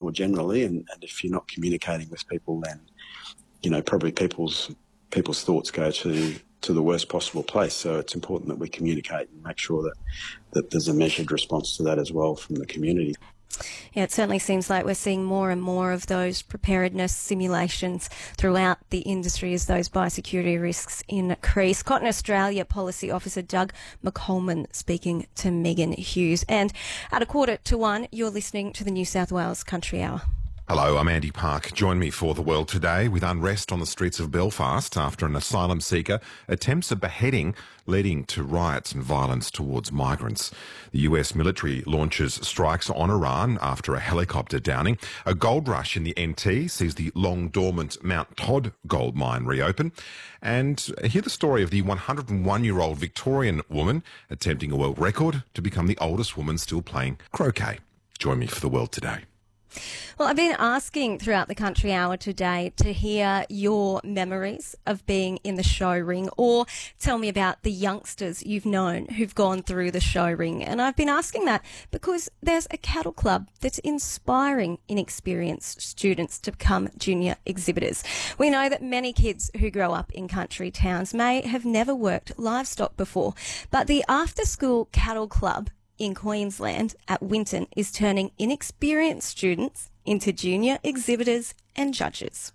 more generally, and if you're not communicating with people, then, you know, probably people's thoughts go to the worst possible place. So it's important that we communicate and make sure that there's a measured response to that as well from the community. Yeah, it certainly seems like we're seeing more and more of those preparedness simulations throughout the industry as those biosecurity risks increase. Cotton Australia Policy Officer Doug McColman speaking to Megan Hughes. And at 1:45, you're listening to the New South Wales Country Hour. Hello, I'm Andy Park. Join me for The World Today. With unrest on the streets of Belfast after an asylum seeker attempts a beheading leading to riots and violence towards migrants. The US military launches strikes on Iran after a helicopter downing. A gold rush in the NT sees the long-dormant Mount Todd gold mine reopen. And hear the story of the 101-year-old Victorian woman attempting a world record to become the oldest woman still playing croquet. Join me for The World Today. Well, I've been asking throughout the Country Hour today to hear your memories of being in the show ring, or tell me about the youngsters you've known who've gone through the show ring. And I've been asking that because there's a cattle club that's inspiring inexperienced students to become junior exhibitors. We know that many kids who grow up in country towns may have never worked livestock before, but the after-school cattle club in Queensland at Winton is turning inexperienced students into junior exhibitors and judges.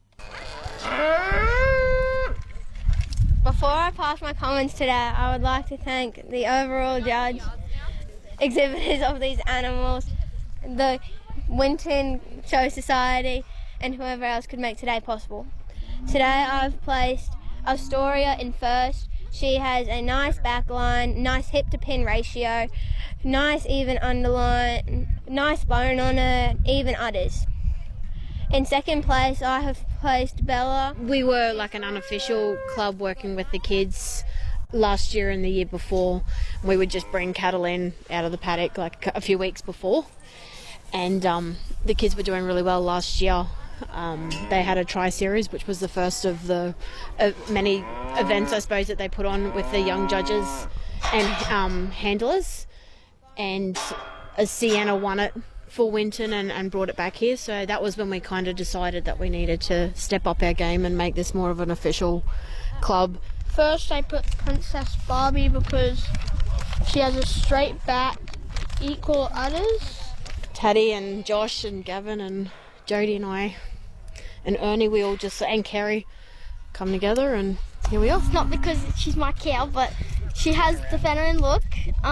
Before I pass my comments today, I would like to thank the overall judge, exhibitors of these animals, the Winton Show Society, and whoever else could make today possible. Today I've placed Astoria in first. She has a nice back line, nice hip to pin ratio, nice even underline, nice bone on her, even udders. In second place, I have placed Bella. We were like an unofficial club working with the kids last year and the year before. We would just bring cattle in out of the paddock like a few weeks before. And the kids were doing really well last year. They had a tri-series, which was the first of the many events, I suppose, that they put on with the young judges and handlers. And Sienna won it for Winton and brought it back here. So that was when we kind of decided that we needed to step up our game and make this more of an official club. First, I put Princess Barbie because she has a straight back, equal udders. Taddy and Josh and Gavin and Jodie and I and Ernie, we all just, and Kerry, come together, and here we are. It's not because she's my cow, but she has the feminine look.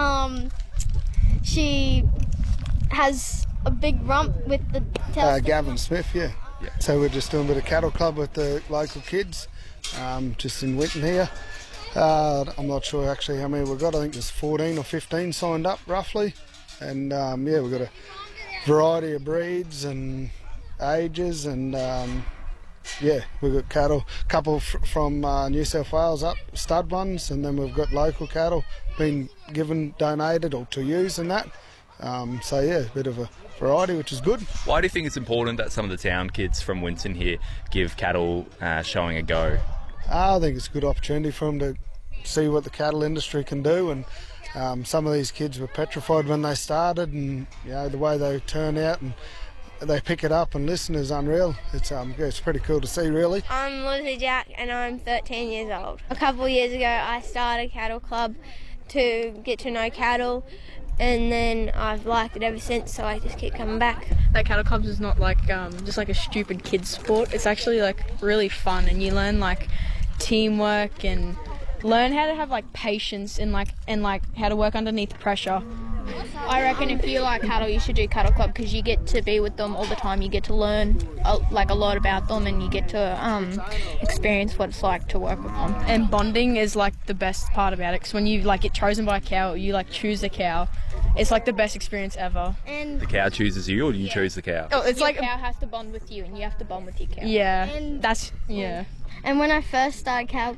She has a big rump with the Gavin Smith, yeah. So we're just doing a bit of cattle club with the local kids, just in Winton here. I'm not sure actually how many we've got. I think there's 14 or 15 signed up roughly, and yeah, we've got a variety of breeds and ages, and yeah, we've got cattle, a couple from New South Wales up, stud ones, and then we've got local cattle being given, donated or to use and that. So yeah, a bit of a variety, which is good. Why do you think it's important that some of the town kids from Winton here give cattle showing a go? I think it's a good opportunity for them to see what the cattle industry can do, and some of these kids were petrified when they started, and you know, the way they turn out and they pick it up and listen is unreal. It's pretty cool to see, really. I'm Lizzie Jack and I'm 13 years old. A couple of years ago I started a cattle club to get to know cattle, and then I've liked it ever since, so I just keep coming back. That cattle clubs is not like just like a stupid kids sport. It's actually like really fun, and you learn like teamwork and learn how to have like patience and how to work underneath pressure. I reckon if you like cattle, you should do cattle club because you get to be with them all the time. You get to learn a lot about them, and you get to experience what it's like to work with them. And bonding is like the best part about it, because when you like get chosen by a cow, you like choose a cow. It's like the best experience ever. And the cow chooses you, or do you choose the cow? Oh, it's like the cow has to bond with you, and you have to bond with your cow. Yeah, yeah. And when I first started cattle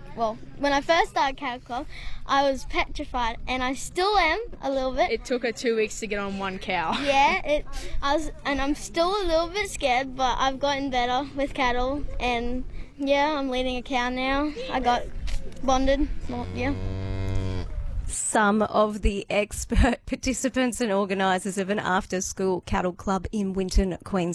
club, I was petrified, and I still am a little bit. It took her 2 weeks to get on one cow. Yeah, and I'm still a little bit scared, but I've gotten better with cattle, and yeah, I'm leading a cow now. I got bonded. Well, yeah. Some of the expert participants and organisers of an after-school cattle club in Winton, Queensland.